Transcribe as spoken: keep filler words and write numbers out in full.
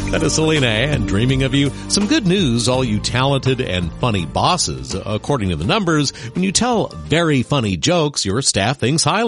That is Selena and dreaming of you. Some good news, all you talented and funny bosses. According to the numbers, when you tell very funny jokes, your staff thinks highly